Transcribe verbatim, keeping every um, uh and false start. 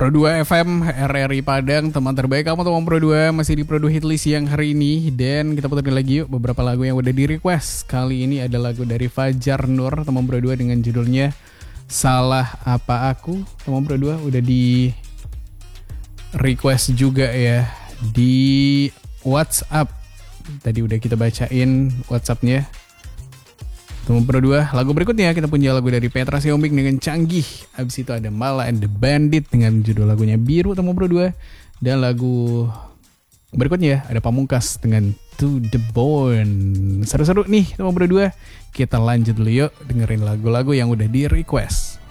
Pro dua F M R R I Padang, teman terbaik kamu teman Pro dua, masih di Pro dua Hitlist yang hari ini. Dan kita puterin lagi yuk beberapa lagu yang udah di request. Kali ini ada lagu dari Fajar Nur, teman Pro dua, dengan judulnya Salah Apa Aku. Teman Pro dua udah di request juga ya di WhatsApp. Tadi udah kita bacain WhatsAppnya teman Pro dua. Lagu berikutnya kita punya lagu dari Petra Sihombing dengan Canggih. Abis itu ada Mala and the Bandit dengan judul lagunya Biru, teman Pro dua. Dan lagu berikutnya ada Pamungkas dengan To the Bone. Seru-seru nih teman Pro dua. Kita lanjut dulu yuk dengerin lagu-lagu yang udah di request.